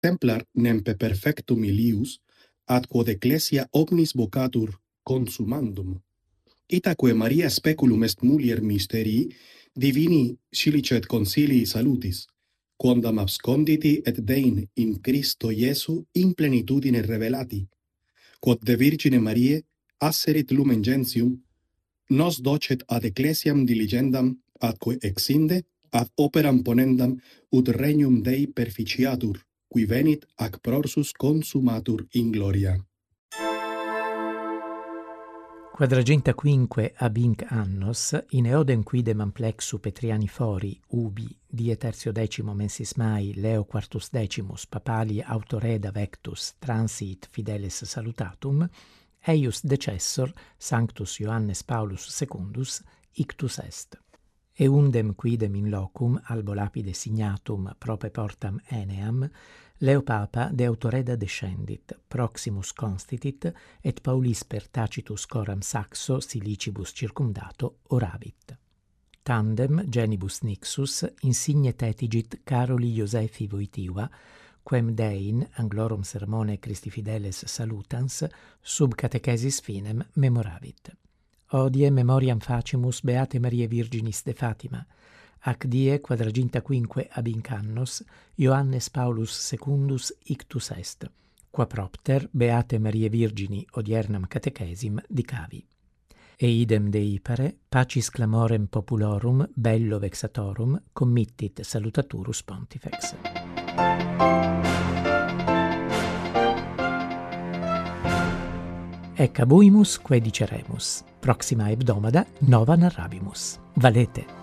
templar nempe perfectum ilius, ad quod ecclesia omnis vocatur consumandum. Itaque Maria speculum est mulier mysterii, divini silicet consilii salutis, quondam absconditi et dein in Christo Iesu in plenitudine revelati, quod de Virgine Mariae asserit lumen gentium, nos docet ad ecclesiam diligendam atque exinde ad operam ponendam ut regnum Dei perficiatur, qui venit ac prorsus consumatur in gloria. Quadragentaquinque ab inc annos, in eodem quidem amplexu Petriani fori, ubi, die tertio decimo mensis Mai, Leo quartus decimus, papali autoreda vectus, transit fideles salutatum, eius decessor, Sanctus Ioannes Paulus secundus, ictus est. Eundem quidem in locum, albo lapide signatum prope portam Eneam, Leo Papa de autoreda descendit, proximus constitit, et Paulis per Tacitus coram Saxo silicibus circumdato oravit. Tandem genibus nixus insigne tetigit Caroli Iosefi Voitiva, quem dein anglorum sermone Christi fideles salutans sub catechesis finem memoravit. Hodie memoriam facimus Beate Mariae Virginis de Fatima, ac die quadragintaquinque ab inc annos Ioannes Paulus secundus ictus est, qua propter Beate Mariae Virgini odiernam catechesim dicavi. E idem Dei pare, pacis clamorem populorum bello vexatorum committit salutaturus pontifex. Ec abuimus quae diceremus, proxima hebdomada nova narrabimus. Valete!